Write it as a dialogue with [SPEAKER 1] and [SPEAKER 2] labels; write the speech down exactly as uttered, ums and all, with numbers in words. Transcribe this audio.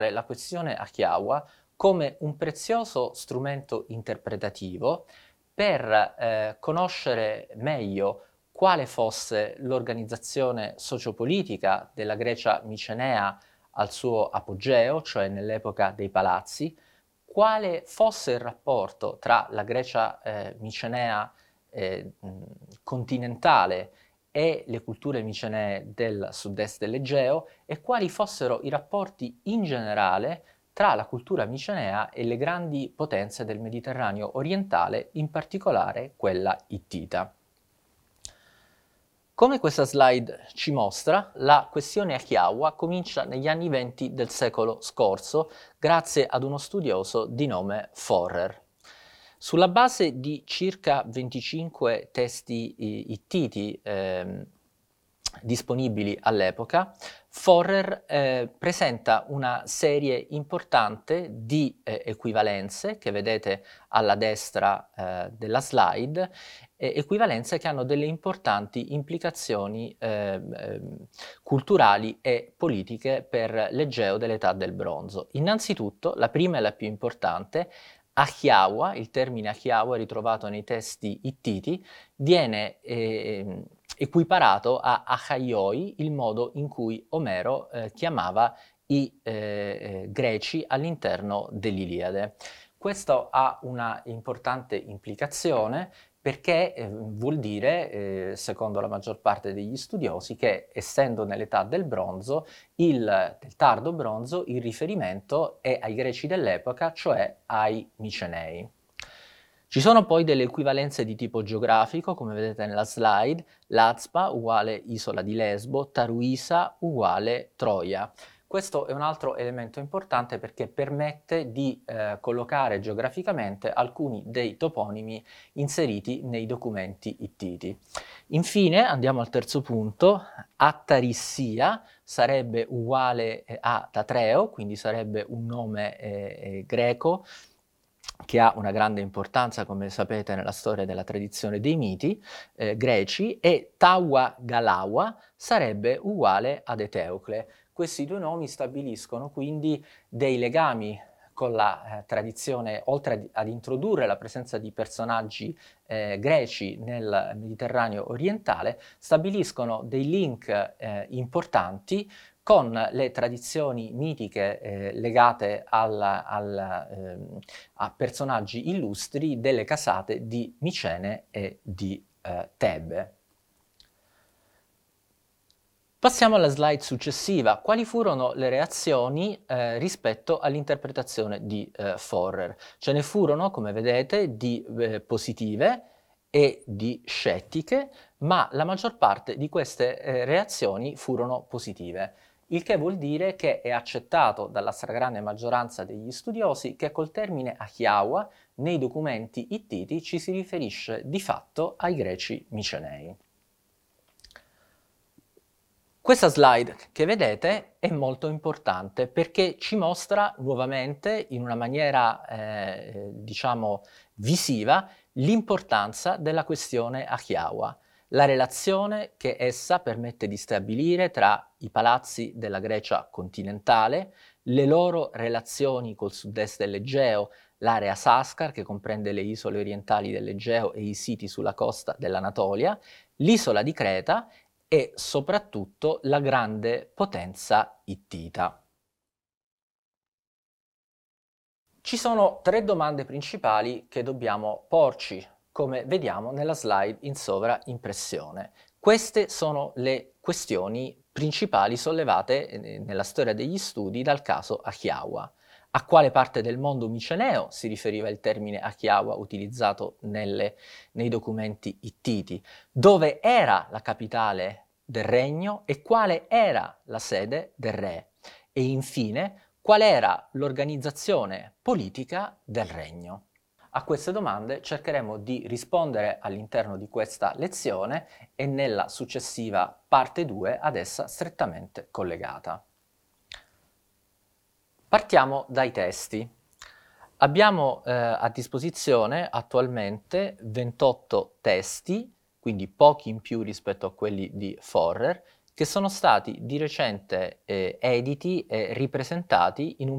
[SPEAKER 1] la questione Ahhiyawa come un prezioso strumento interpretativo per eh, conoscere meglio quale fosse l'organizzazione sociopolitica della Grecia micenea al suo apogeo, cioè nell'epoca dei palazzi, quale fosse il rapporto tra la Grecia eh, micenea eh, mh, continentale e le culture micenee del sud-est dell'Egeo e quali fossero i rapporti in generale tra la cultura micenea e le grandi potenze del Mediterraneo orientale, in particolare quella ittita. Come questa slide ci mostra, la questione Ahhiyawa comincia negli anni venti del secolo scorso, grazie ad uno studioso di nome Forer. Sulla base di circa venticinque testi eh, ittiti eh, disponibili all'epoca, Forer eh, presenta una serie importante di eh, equivalenze che vedete alla destra eh, della slide, eh, equivalenze che hanno delle importanti implicazioni eh, eh, culturali e politiche per l'Egeo dell'età del bronzo. Innanzitutto, la prima e la più importante, Ahhiyawa, il termine Ahhiyawa ritrovato nei testi ittiti, viene eh, equiparato a Achaioi, il modo in cui Omero eh, chiamava i eh, eh, greci all'interno dell'Iliade. Questo ha una importante implicazione perché eh, vuol dire, eh, secondo la maggior parte degli studiosi, che essendo nell'età del bronzo, il, del tardo bronzo, il riferimento è ai greci dell'epoca, cioè ai micenei. Ci sono poi delle equivalenze di tipo geografico, come vedete nella slide, Lazpa uguale isola di Lesbo, Taruisa uguale Troia. Questo è un altro elemento importante perché permette di eh, collocare geograficamente alcuni dei toponimi inseriti nei documenti ittiti. Infine, andiamo al terzo punto, Attarissia sarebbe uguale a Tatreo, quindi sarebbe un nome eh, eh, greco, che ha una grande importanza, come sapete, nella storia della tradizione dei miti eh, greci, e Tawa Galawa sarebbe uguale ad Eteucle. Questi due nomi stabiliscono quindi dei legami con la eh, tradizione, oltre ad, ad introdurre la presenza di personaggi eh, greci nel Mediterraneo orientale, stabiliscono dei link eh, importanti con le tradizioni mitiche eh, legate alla, alla, ehm, a personaggi illustri delle casate di Micene e di eh, Tebe. Passiamo alla slide successiva. Quali furono le reazioni eh, rispetto all'interpretazione di eh, Forer? Ce ne furono, come vedete, di eh, positive e di scettiche, ma la maggior parte di queste eh, reazioni furono positive, il che vuol dire che è accettato dalla stragrande maggioranza degli studiosi che col termine Ahhiyawa nei documenti ittiti ci si riferisce di fatto ai greci micenei. Questa slide che vedete è molto importante perché ci mostra nuovamente in una maniera eh, diciamo visiva l'importanza della questione Ahhiyawa, la relazione che essa permette di stabilire tra i palazzi della Grecia continentale, le loro relazioni col sud-est dell'Egeo, l'area Saskar che comprende le isole orientali dell'Egeo e i siti sulla costa dell'Anatolia, l'isola di Creta e soprattutto la grande potenza ittita. Ci sono tre domande principali che dobbiamo porci, come vediamo nella slide in sovraimpressione. Queste sono le questioni principali sollevate nella storia degli studi dal caso Ahhiyawa. A quale parte del mondo miceneo si riferiva il termine Ahhiyawa utilizzato nelle, nei documenti ittiti? Dove era la capitale del regno e quale era la sede del re? E infine, qual era l'organizzazione politica del regno? A queste domande cercheremo di rispondere all'interno di questa lezione e nella successiva parte due ad essa strettamente collegata. Partiamo dai testi. Abbiamo eh, a disposizione attualmente ventotto testi, quindi pochi in più rispetto a quelli di Forer, che sono stati di recente eh, editi e ripresentati in un